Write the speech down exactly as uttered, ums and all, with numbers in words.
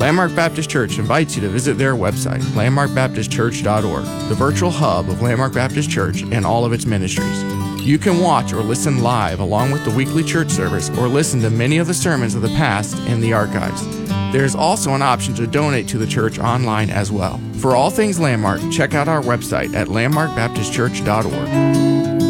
Landmark Baptist Church invites you to visit their website, landmark baptist church dot org, the virtual hub of Landmark Baptist Church and all of its ministries. You can watch or listen live along with the weekly church service or listen to many of the sermons of the past in the archives. There is also an option to donate to the church online as well. For all things Landmark, check out our website at landmark baptist church dot org.